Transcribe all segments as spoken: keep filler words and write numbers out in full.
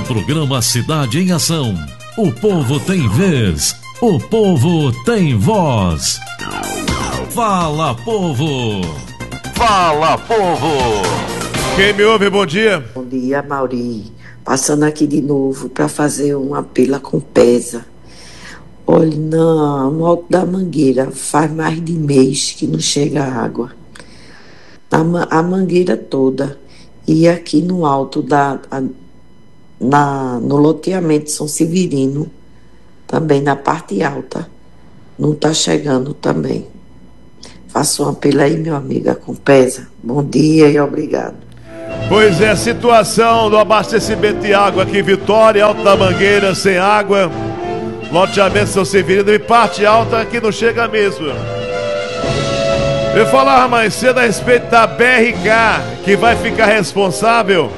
programa Cidade em Ação. O povo tem vez, o povo tem voz. Fala, povo! Fala, povo! Quem me ouve, bom dia. Bom dia, Mauri. Passando aqui de novo para fazer um apelo à Compesa. Olha, não, no Alto da Mangueira faz mais de mês que não chega água. A, a mangueira toda. E aqui no alto da... A, na, no loteamento São Severino, também na parte alta, não está chegando também. Faço um apelo aí, meu amigo, a Compesa. Bom dia e obrigado. Pois é, situação do abastecimento de água aqui em Vitória, Alto da Mangueira, sem água, loteamento São Severino e parte alta que não chega mesmo. Eu falava mais cedo a respeito da B R K, que vai ficar responsável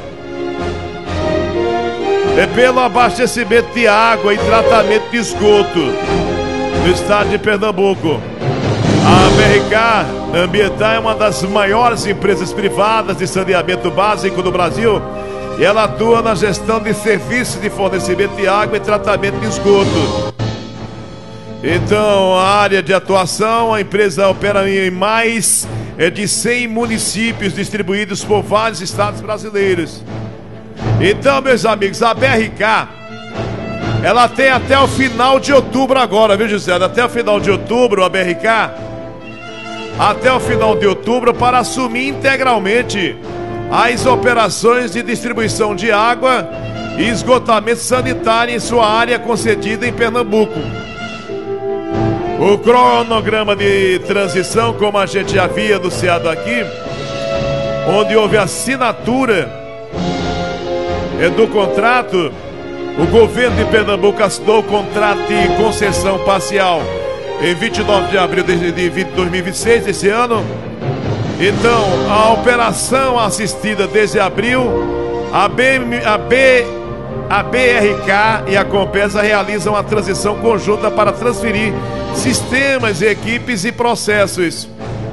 é pelo abastecimento de água e tratamento de esgoto no estado de Pernambuco. A B R K Ambiental é uma das maiores empresas privadas de saneamento básico do Brasil e ela atua na gestão de serviços de fornecimento de água e tratamento de esgoto. Então, a área de atuação, a empresa opera em mais de cem municípios distribuídos por vários estados brasileiros. Então, meus amigos, a B R K, ela tem até o final de outubro agora, viu, José? Até o final de outubro, a B R K, até o final de outubro, para assumir integralmente as operações de distribuição de água e esgotamento sanitário em sua área concedida em Pernambuco. O cronograma de transição, como a gente já havia anunciado aqui, onde houve assinatura do contrato, o governo de Pernambuco assinou o contrato de concessão parcial em vinte e nove de abril de dois mil e vinte e seis, desse ano. Então, a operação assistida desde abril, a, B, a, B, a B R K e a Compesa realizam a transição conjunta para transferir sistemas, equipes e processos.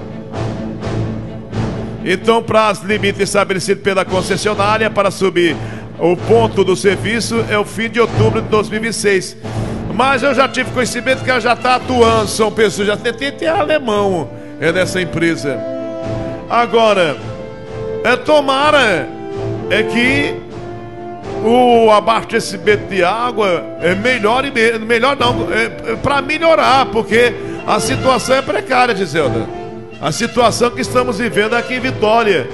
Então, prazo limite estabelecido pela concessionária para subir o ponto do serviço é o fim de outubro de dois mil e vinte e seis. Mas eu já tive conhecimento que ela já está atuando, são pessoas, já tem, tem, tem alemão é nessa empresa. Agora, é tomara é que o abastecimento de água é melhor e me, melhor não, é, é para melhorar, porque a situação é precária, Giselda. A situação que estamos vivendo aqui em Vitória.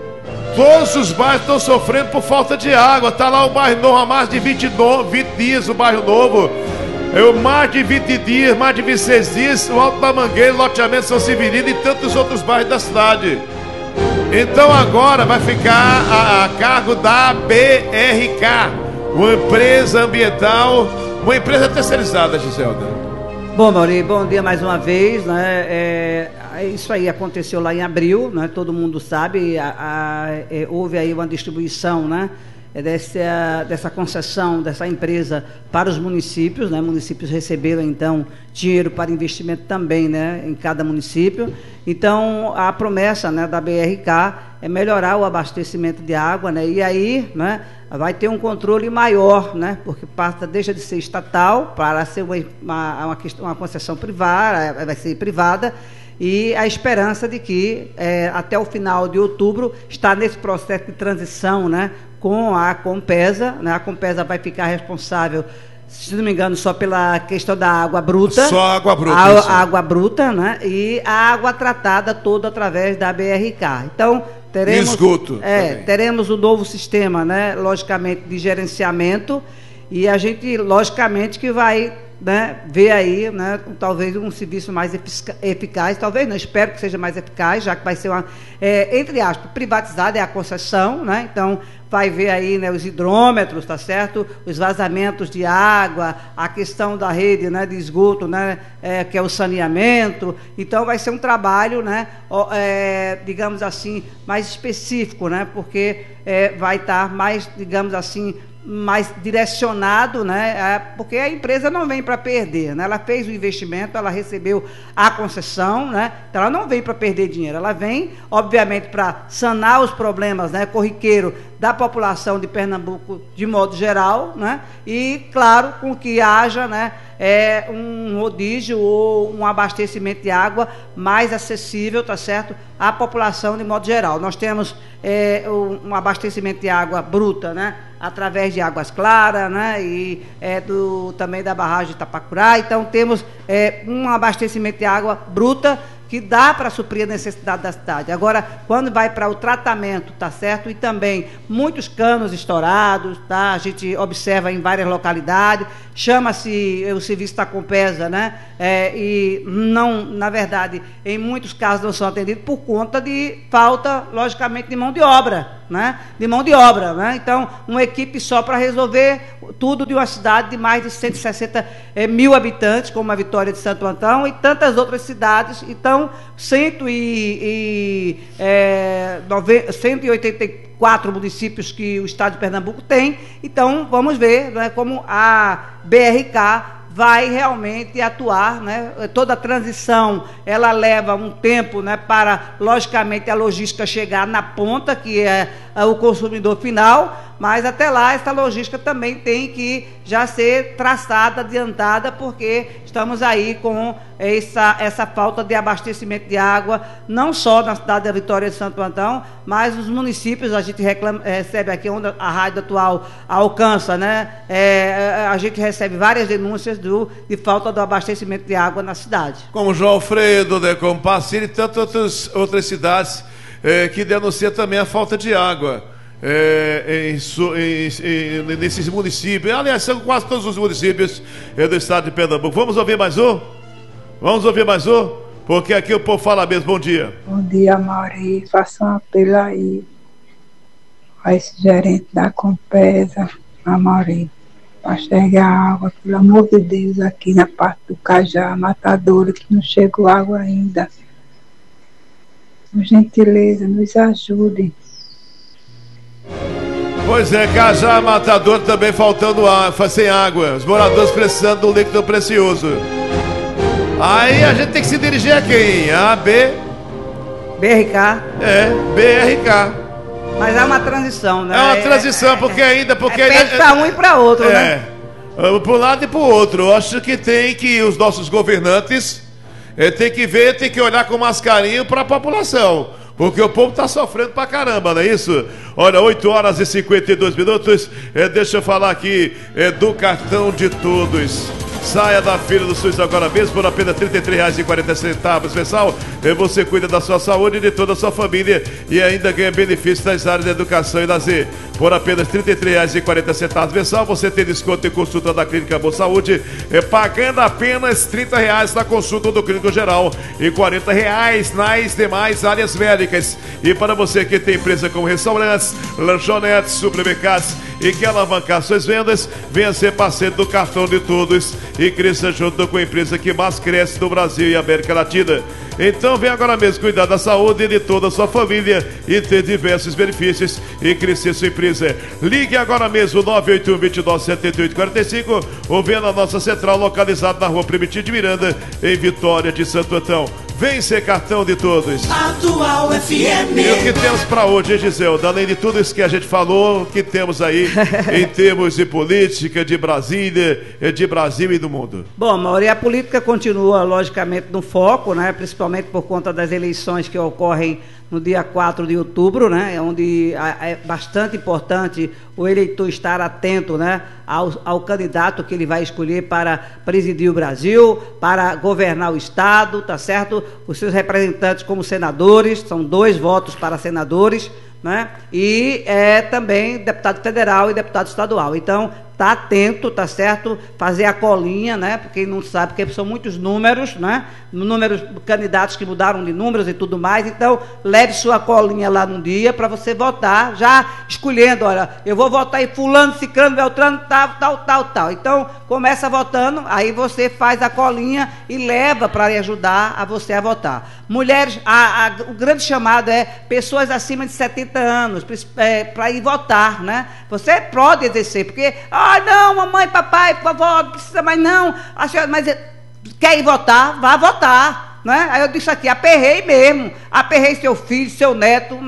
Todos os bairros estão sofrendo por falta de água. Está lá o bairro novo há mais de vinte, vinte dias, o bairro novo. Eu, mais de vinte dias, mais de vinte e seis dias, o Alto da Mangueira, o loteamento São Severino e tantos outros bairros da cidade. Então agora vai ficar a, a cargo da B R K, uma empresa ambiental, uma empresa terceirizada, Giselda. Bom, Mauri, bom dia mais uma vez, né? É, isso aí aconteceu lá em abril, né? Todo mundo sabe, a, a, é, houve aí uma distribuição, né? Dessa, dessa concessão dessa empresa para os municípios, né? Municípios receberam então dinheiro para investimento também, né? Em cada município. Então a promessa, né, da B R K é melhorar o abastecimento de água, né? E aí, né, vai ter um controle maior, né? Porque passa, deixa de ser estatal para ser uma, uma, uma, uma concessão privada, vai ser privada. E a esperança de que é, até o final de outubro está nesse processo de transição, né, com a Compesa, né? A Compesa vai ficar responsável, se não me engano, só pela questão da água bruta. Só água bruta. A, a água bruta, né? E a água tratada toda através da B R K. Então, teremos, esgoto. É, teremos o novo sistema, né? Logicamente, de gerenciamento. E a gente, logicamente, que vai, né, ver aí, né, talvez um serviço mais eficaz, talvez não, espero que seja mais eficaz, já que vai ser uma, é, entre aspas, privatizada, é a concessão, né, então vai ver aí, né, os hidrômetros, tá certo, os vazamentos de água, a questão da rede, né, de esgoto, né, é, que é o saneamento. Então vai ser um trabalho, né, é, digamos assim, mais específico, né, porque é, vai estar mais, digamos assim, mais direcionado, né? Porque a empresa não vem para perder, né? Ela fez o investimento, ela recebeu a concessão, né? Então ela não vem para perder dinheiro, ela vem, obviamente, para sanar os problemas, né, corriqueiro da população de Pernambuco de modo geral, né? E, claro, com que haja, né, é, um rodízio ou um abastecimento de água mais acessível, tá certo, à população de modo geral. Nós temos é, um abastecimento de água bruta, né, através de Águas Claras, né, e é, do, também da barragem de Itapacurá. Então, temos é, um abastecimento de água bruta que dá para suprir a necessidade da cidade. Agora, quando vai para o tratamento, tá certo? E também muitos canos estourados, tá? A gente observa em várias localidades, chama-se, o serviço da Compesa, né? É, e não, na verdade, em muitos casos não são atendidos por conta de falta, logicamente, de mão de obra, né? De mão de obra, né? Então, uma equipe só para resolver tudo de uma cidade de mais de cento e sessenta é, mil habitantes, como a Vitória de Santo Antão e tantas outras cidades. Então, cento e, e, é, nove, cento e oitenta e quatro municípios que o estado de Pernambuco tem. Então, vamos ver, né, como a B R K vai realmente atuar, né? Toda a transição, ela leva um tempo, né, para, logicamente, a logística chegar na ponta, que é, é o consumidor final, mas até lá essa logística também tem que já ser traçada, adiantada, porque estamos aí com essa, essa falta de abastecimento de água, não só na cidade da Vitória de Santo Antão, mas nos municípios. A gente reclama, recebe aqui, onde a rádio atual alcança, né? É, a gente recebe várias denúncias do, de falta do abastecimento de água na cidade. Como João Alfredo, né, como Passira e tantas outras, outras cidades é, que denunciam também a falta de água. É, em, em, em, nesses municípios, aliás, são quase todos os municípios é, do estado de Pernambuco. Vamos ouvir mais um? Vamos ouvir mais um? Porque aqui o povo fala mesmo. Bom dia. Bom dia, Mauri. Faça um apelo aí a esse gerente da Compesa, a Mauri, para chegar água, pelo amor de Deus, aqui na parte do Cajá, Matadouro, que não chegou água ainda. Por gentileza, nos ajudem. Pois é, Cajá, Matador também faltando água, sem água. Os moradores precisando do líquido precioso. Aí a gente tem que se dirigir a quem? A B... B R K. É, B R K. Mas é uma transição, né? É uma transição, porque ainda... Porque é ainda, para um e para outro, é, né? É, para um lado e para o outro. Eu acho que tem que os nossos governantes é, tem que ver, tem que olhar com mais carinho para a população. Porque o povo está sofrendo pra caramba, não é isso? Olha, oito horas e cinquenta e dois minutos. É, deixa eu falar aqui é, do cartão de todos. Saia da fila do SUS agora mesmo por apenas trinta e três reais e quarenta centavos, pessoal. É, você cuida da sua saúde e de toda a sua família e ainda ganha benefícios nas áreas de educação e lazer. Por apenas trinta e três reais e quarenta centavos mensal, você tem desconto em consulta da Clínica Boa Saúde, é, pagando apenas trinta reais na consulta do clínico geral e quarenta reais nas demais áreas médicas. E para você que tem empresa como restaurantes, lanchonetes, supermercados e quer alavancar suas vendas, venha ser parceiro do cartão de todos e cresça junto com a empresa que mais cresce no Brasil e América Latina. Então vem agora mesmo cuidar da saúde de toda a sua família e ter diversos benefícios e crescer sua empresa. Ligue agora mesmo nove oito um, dois nove, sete oito quatro cinco ou venha na nossa central localizada na rua Primitivo de Miranda, em Vitória de Santo Antão. Vem ser cartão de todos. Atual F M. E o que temos para hoje, hein, Giselda? Além de tudo isso que a gente falou, o que temos aí em termos de política, de Brasília, de Brasil e do mundo? Bom, Mauri, a política continua, logicamente, no foco, né? Principalmente por conta das eleições que ocorrem no dia quatro de outubro, né, onde é bastante importante o eleitor estar atento, né, ao, ao candidato que ele vai escolher para presidir o Brasil, para governar o Estado, tá certo? Os seus representantes como senadores, são dois votos para senadores, né, e é também deputado federal e deputado estadual. Então, tá atento, tá certo? Fazer a colinha, né? Porque quem não sabe, porque são muitos números, né? Números de candidatos que mudaram de números e tudo mais. Então, leve sua colinha lá num dia para você votar, já escolhendo, olha, eu vou votar em fulano, ciclano, beltrano, tal, tal, tal, tal. Então, começa votando, aí você faz a colinha e leva para lhe ajudar a você a votar. Mulheres, a, a, o grande chamado é pessoas acima de setenta anos é, para ir votar, né? Você pode exercer, porque ah, não, mamãe, papai, por favor, não precisa mais não. Mas quer ir votar? Vá votar, né? Aí eu disse aqui, aperrei mesmo. Aperrei seu filho, seu neto, né?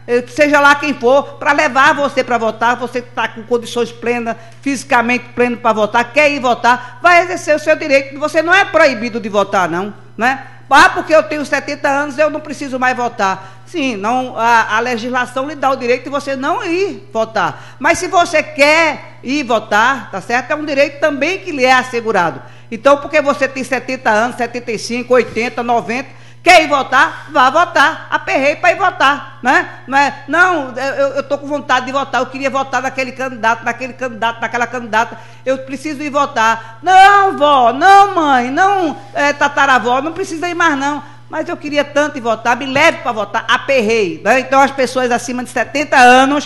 Seja lá quem for, para levar você para votar. Você está com condições plenas, fisicamente pleno para votar, quer ir votar, vai exercer o seu direito. Você não é proibido de votar, não, né? Ah, porque eu tenho setenta anos, eu não preciso mais votar. Sim, não, a, a legislação lhe dá o direito de você não ir votar. Mas se você quer ir votar, tá certo? É um direito também que lhe é assegurado. Então, porque você tem setenta anos, setenta e cinco, oitenta, noventa, quer ir votar? Vá votar. Aperrei para ir votar, né? Não, é, não eu estou com vontade de votar, eu queria votar naquele candidato, naquele candidato, naquela candidata, eu preciso ir votar. Não, vó, não, mãe, não, é, tataravó, não precisa ir mais não. Mas eu queria tanto ir votar, me leve para votar, aperrei. Né? Então as pessoas acima de setenta anos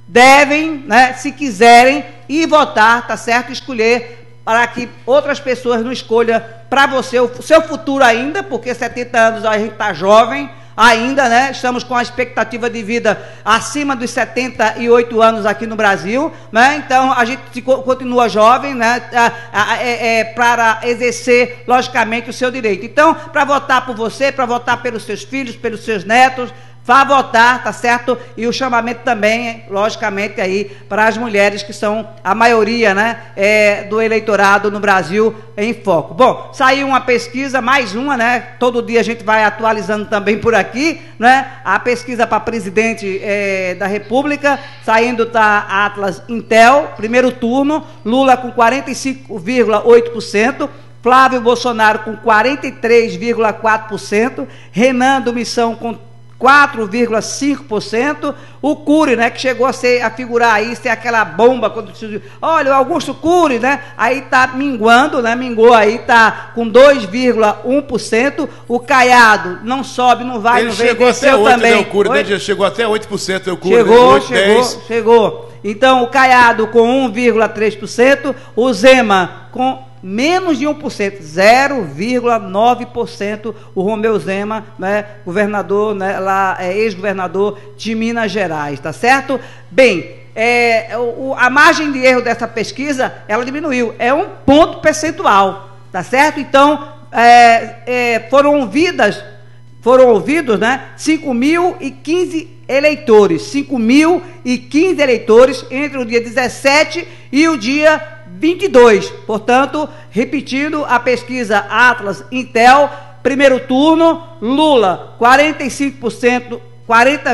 devem, né, se quiserem, ir votar, tá certo? Escolher para que outras pessoas não escolham para você o seu futuro ainda, porque setenta anos a gente está jovem ainda, né? Estamos com a expectativa de vida acima dos setenta e oito anos aqui no Brasil, né? Então a gente continua jovem, né? É, é, para exercer logicamente o seu direito. Então, para votar por você, para votar pelos seus filhos, pelos seus netos, vá votar, tá certo? E o chamamento também, logicamente, aí para as mulheres que são a maioria, né, é, do eleitorado no Brasil em foco. Bom, saiu uma pesquisa, mais uma, né? Todo dia a gente vai atualizando também por aqui, né? A pesquisa para presidente é, da República, saindo tá Atlas Intel, primeiro turno, Lula com quarenta e cinco vírgula oito por cento, Flávio Bolsonaro com quarenta e três vírgula quatro por cento, Renan do Missão com quatro vírgula cinco por cento, o Cury, né, que chegou a, ser, a figurar aí, ser aquela bomba, quando olha, o Augusto Cury, né, aí tá minguando, né, mingou aí, tá com dois vírgula um por cento, o Caiado não sobe, não vai, ele não vem, chegou até oito, também. Né, o Cury, né, chegou até oito por cento, o Cury, chegou, oito, chegou, dez. chegou, então o Caiado com um vírgula três por cento, o Zema com menos de um por cento, zero vírgula nove por cento, o Romeu Zema, né, governador, né, lá, é, ex-governador de Minas Gerais, tá certo? Bem, é, o, a margem de erro dessa pesquisa, ela diminuiu, é um ponto percentual, tá certo? Então, é, é, foram ouvidas, foram ouvidos, né, cinco mil e quinze eleitores, cinco mil e quinze eleitores entre o dia dezessete e o dia vinte e dois, portanto, repetindo a pesquisa Atlas Intel, primeiro turno, Lula quarenta e cinco por cento, quarenta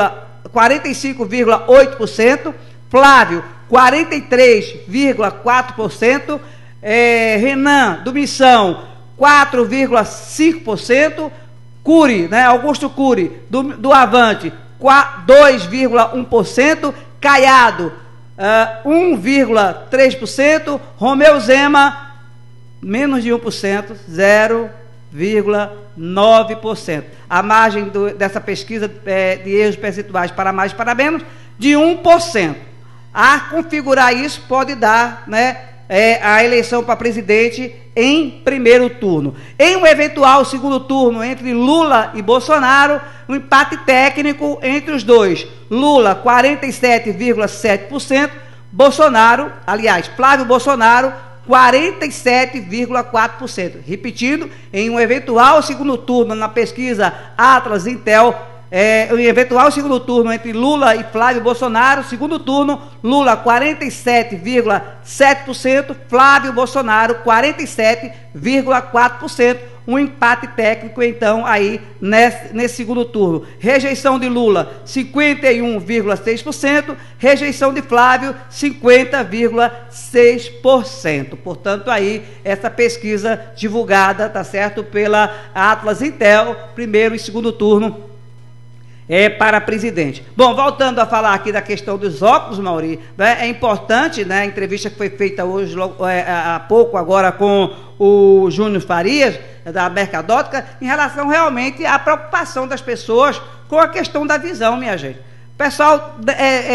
e cinco vírgula oito por cento, Flávio quarenta e três vírgula quatro por cento, é, Renan do Missão quatro vírgula cinco por cento, Cury, né, Augusto Cury do, do Avante dois vírgula um por cento, Caiado Uh, um vírgula três por cento, Romeu Zema, menos de um por cento, zero vírgula nove por cento. A margem do, dessa pesquisa é, de erros percentuais para mais e para menos, de um por cento. A configurar isso pode dar, né, é, a eleição para presidente em primeiro turno. Em um eventual segundo turno entre Lula e Bolsonaro, um empate técnico entre os dois. Lula, quarenta e sete vírgula sete por cento, Bolsonaro, aliás, Flávio Bolsonaro, quarenta e sete vírgula quatro por cento. Repetindo, em um eventual segundo turno na pesquisa Atlas Intel, é, um eventual segundo turno entre Lula e Flávio Bolsonaro, segundo turno, Lula quarenta e sete vírgula sete por cento, Flávio Bolsonaro quarenta e sete vírgula quatro por cento, um empate técnico, então, aí, nesse, nesse segundo turno. Rejeição de Lula, cinquenta e um vírgula seis por cento, rejeição de Flávio, cinquenta vírgula seis por cento. Portanto, aí, essa pesquisa divulgada, tá certo, pela Atlas Intel, primeiro e segundo turno, é para presidente. Bom, voltando a falar aqui da questão dos óculos, Mauri, né, é importante, né, a entrevista que foi feita hoje, logo, é, há pouco agora, com o Júnior Farias, da Mercadótica, em relação realmente à preocupação das pessoas com a questão da visão, minha gente. O pessoal é, é,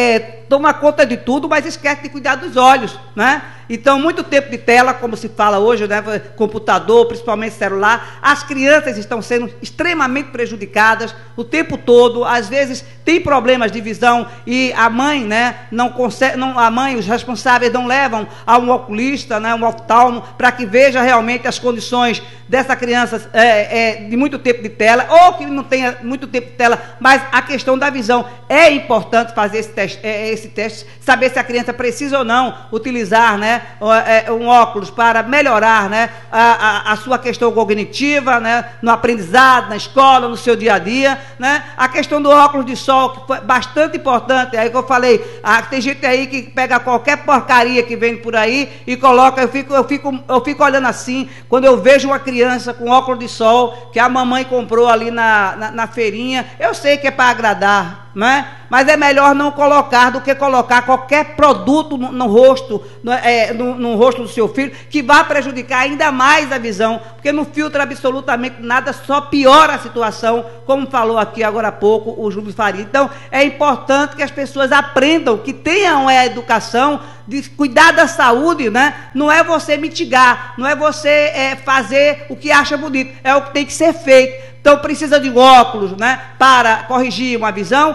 toma conta de tudo, mas esquece de cuidar dos olhos, né? Então, muito tempo de tela, como se fala hoje, né? Computador, principalmente celular, as crianças estão sendo extremamente prejudicadas o tempo todo, às vezes tem problemas de visão e a mãe, né, não consegue, não, a mãe, os responsáveis não levam a um oculista, né, um oftalmo, para que veja realmente as condições dessa criança é, é, de muito tempo de tela, ou que não tenha muito tempo de tela, mas a questão da visão. É importante fazer esse teste, é, esse teste, saber se a criança precisa ou não utilizar, né, um óculos para melhorar, né, a, a, a sua questão cognitiva, né, no aprendizado, na escola, no seu dia a dia, né, a questão do óculos de sol, que foi bastante importante, aí que eu falei, ah, tem gente aí que pega qualquer porcaria que vem por aí e coloca, eu fico, eu fico, eu fico olhando assim, quando eu vejo uma criança com óculos de sol, que a mamãe comprou ali na, na, na feirinha, eu sei que é para agradar, né? Mas é melhor não colocar do que colocar qualquer produto no, no rosto, no, é, no, no rosto do seu filho, que vai prejudicar ainda mais a visão, porque não filtra absolutamente nada, só piora a situação, como falou aqui agora há pouco o Júlio Faria. Então, é importante que as pessoas aprendam, que tenham a educação de cuidar da saúde, né? Não é você mitigar, não é você é, fazer o que acha bonito, é o que tem que ser feito. Então, precisa de óculos, né, para corrigir uma visão.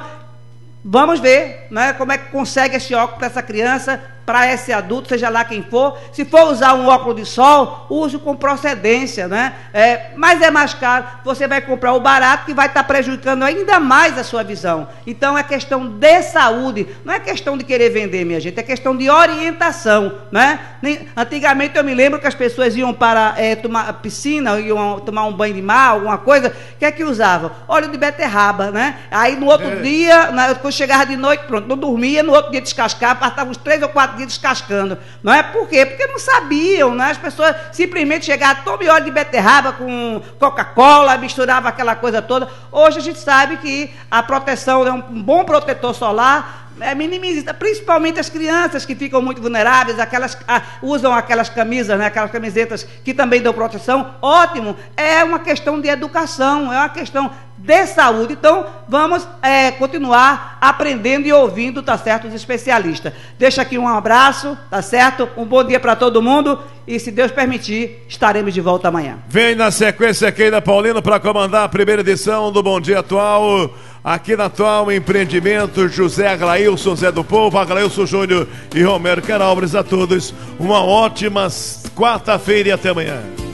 Vamos ver, né, como é que consegue esse óculos para essa criança, para esse adulto, seja lá quem for. Se for usar um óculos de sol, use com procedência, né? É, mas é mais caro, você vai comprar o barato que vai estar prejudicando ainda mais a sua visão. Então é questão de saúde, não é questão de querer vender, minha gente, é questão de orientação, né? Antigamente eu me lembro que as pessoas iam para é, tomar piscina, iam tomar um banho de mar, alguma coisa, o que é que usavam? Óleo de beterraba, né? Aí no outro é. dia, na, quando chegava de noite, pronto, não dormia, no outro dia descascava, passava uns três ou quatro dias descascando, não é? Por quê? Porque não sabiam, né? As pessoas simplesmente chegavam, tome óleo de beterraba com Coca-Cola, misturava aquela coisa toda. Hoje a gente sabe que a proteção é um bom protetor solar, é, minimiza, principalmente as crianças que ficam muito vulneráveis, aquelas ah, usam aquelas camisas, né, aquelas camisetas que também dão proteção, ótimo, é uma questão de educação, é uma questão de saúde. Então vamos é, continuar aprendendo e ouvindo, tá certo, os especialistas. Deixa aqui um abraço, tá certo, um bom dia para todo mundo e, se Deus permitir, estaremos de volta amanhã. Vem na sequência aqui da Paulino para comandar a primeira edição do Bom Dia Atual. Aqui na Atual Empreendimento, José Aglailson, Zé do Povo, Aglailson Júnior e Romero Canalbres. A todos uma ótima quarta-feira e até amanhã.